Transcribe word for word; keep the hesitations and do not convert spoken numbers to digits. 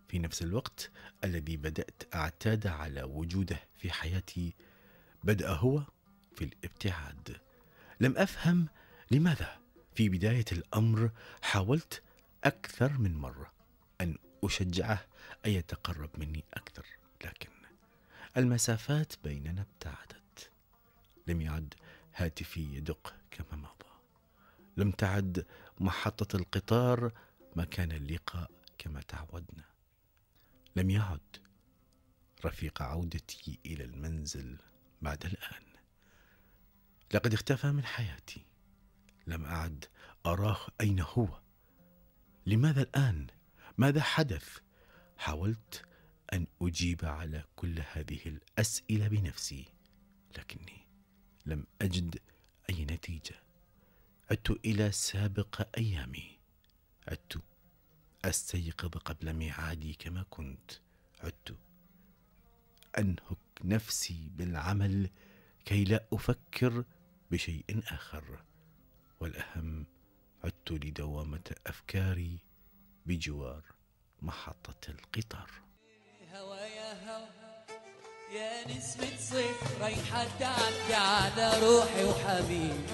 في نفس الوقت الذي بدأت أعتاد على وجوده في حياتي، بدأ هو في الابتعاد. لم أفهم لماذا. في بداية الأمر حاولت أكثر من مرة أن أشجعه أن يتقرب مني أكثر، لكن المسافات بيننا ابتعدت. لم يعد هاتفي يدق كما مضى، لم تعد محطة القطار مكان اللقاء كما تعودنا، لم يعد رفيق عودتي إلى المنزل بعد الآن. لقد اختفى من حياتي، لم أعد أراه أين هو. لماذا الآن؟ ماذا حدث؟ حاولت أن أجيب على كل هذه الأسئلة بنفسي، لكني لم أجد أي نتيجة. عدت إلى سابق أيامي، عدت أستيقظ قبل ميعادي كما كنت، عدت أنهك نفسي بالعمل كي لا أفكر بشيء آخر، والأهم عدت لدوامة أفكاري بجوار محطة القطار. هوا يا هوا يا نسمة صيف ريحة تعدي على روحي وحبيبي.